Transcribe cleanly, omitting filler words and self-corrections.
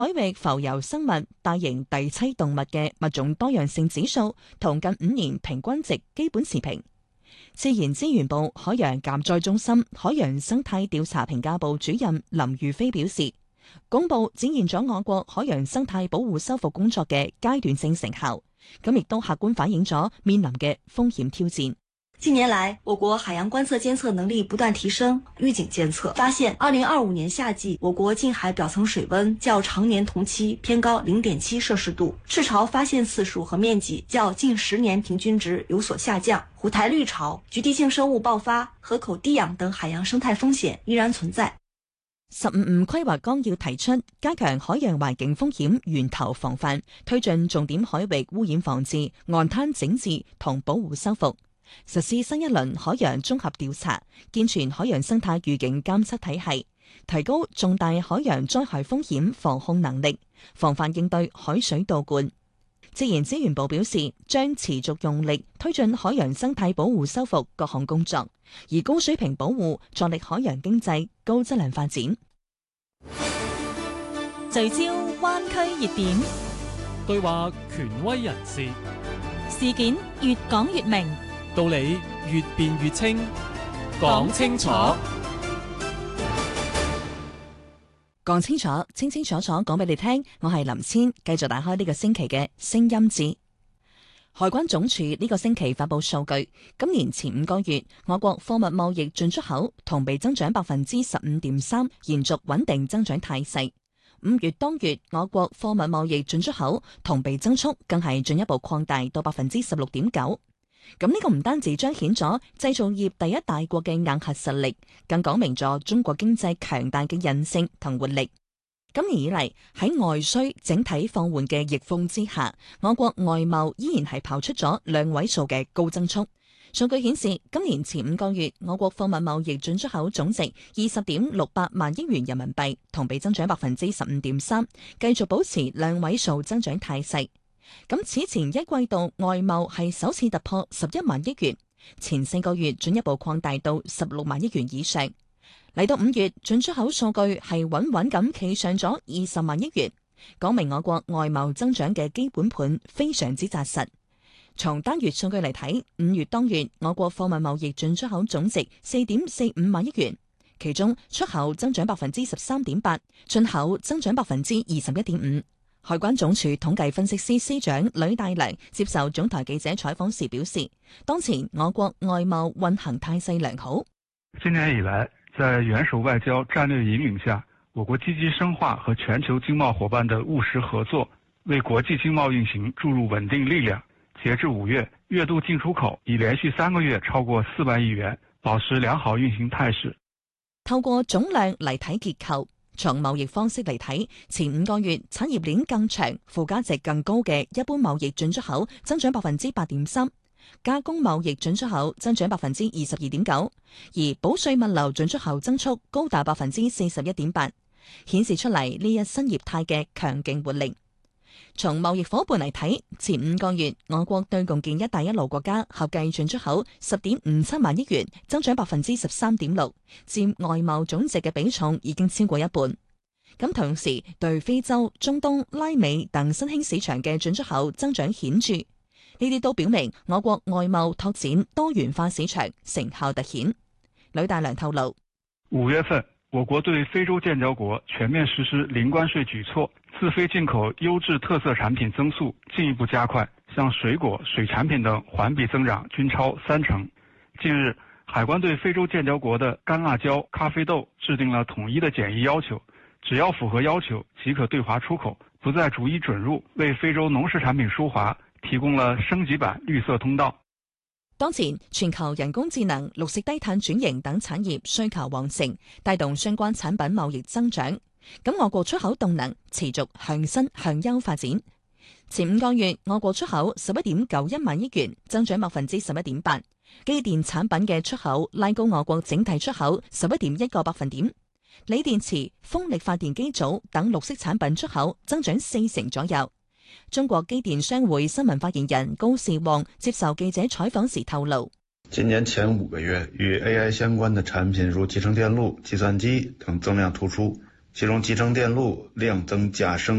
海域浮游生物大型第棲動物嘅物種多樣性指數同近5年平均值基本持平。自然資源部海洋減災中心海洋生態調查評價部主任林宇飛表示，公布展現咗我國海洋生態保護修復工作嘅階段性成效，咁亦都客觀反映咗面臨嘅風險挑戰。 近年來，我國海洋觀測監測能力不斷提升，預警監測發現，2025年夏季我國近海表層水溫較常年同期偏高0.7攝氏度，赤潮發現次數和面積較近10年平均值有所下降，虎台綠潮、局地性生物爆發、河口低氧等海洋生態風險依然存在。 15規劃綱要提出加強海洋環境風險源頭防範，推進重點海域污染防治、岸灘整治同保護修復。實施新一輪海洋綜合調查，健全海洋生態預警監測體系，提高重大海洋災害風險防控能力，防範應對海水倒灌。自然資源部表示，將持續用力推進海洋生態保護修復各項工作，而高水平保護助力海洋經濟高質量發展。 聚焦灣區熱點， 對話權威人士， 事件越講越明， 道理越辯越清，講清楚， 講清楚，清清楚楚講俾你聽。我係林千，繼續打開呢個星期嘅聲音誌。海關總署呢個星期發佈數據，今年前5個月，我國貨物貿易進出口同比增長15.3%，延續穩定增長態勢。5月當月，我國貨物貿易進出口同比增速更係進一步擴大到16.9%。咁呢個唔單止彰顯咗製造業第一大國嘅硬核實力，更講明咗中國經濟強大嘅韌性同活力。今年以嚟，喺外需整體放緩嘅逆風之下，我國外貿依然係跑出咗2位數嘅高增速。數據顯示，今年前5個月，我國貨物貿易進出口總值20.68萬億元人民幣，同比增長15.3%，繼續保持2位數增長態勢。咁此前一季度外貿係首次突破11萬億元，前4個月進一步擴大到16萬億元以上。嚟到5月，進出口數據係穩穩咁企上咗20萬億元，講明我國外貿增長嘅基本盤非常之紮實。從單月數據嚟睇，5月當月我國貨物貿易進出口總值4.45萬億元，其中出口增長13.8%，進口增長21.5%。海關總署統計分析司司長呂大良接受總台記者採訪時表示，當前我國外貿運行態勢良好。 今年以來，在元首外交戰略引領下，我國積極深化和全球經貿夥伴的務實合作，為國際經貿運行注入穩定力量。截至5月，月度進出口已連續3個月超過4萬億元，保持良好運行態勢。 透過總量嚟睇結構，從貿易方式嚟睇，前5個月產業鏈更長、附加值更高嘅一般貿易進出口增長8.3%，加工貿易進出口增長22.9%，而保稅物流進出口增速高達41.8%，顯示出嚟呢一新業態嘅強勁活力。從貿易夥伴嚟睇，前5個月我國對共建一帶一路國家合計進出口10.57萬億元，增長13.6%，佔外貿總值嘅比重已經超過一半。咁同時對非洲、中東、拉美等新興市場嘅進出口增長顯著，呢啲都表明我國外貿拓展多元化市場成效突顯。呂大良透露 ，5月份我國對非洲建交國全面實施零關稅舉措，自非進口優質特色產品增速進一步加快，像水果、水產品等環比增長均超30%。近日，海關對非洲建交國的乾辣椒、咖啡豆制定了統一的檢疫要求，只要符合要求即可對華出口，不再逐一准入，為非洲農食產品輸華提供了升級版綠色通道。 當前全球人工智能、綠色低碳轉型等產業需求旺盛，帶動相關產品貿易增長。咁我國出口動能持續向新向優發展。前5個月我國出口11.91萬億元，增長11.8%。機電產品嘅出口拉高我國整體出口11.1個百分點。鋰電池、風力發電機組等綠色產品出口增長40%左右。中國機電商會新聞發言人高士旺接受記者採訪時透露， 今年前5個月與 AI 相關的產品如集成電路、計算機等增量突出， 其中集成电路量增价升。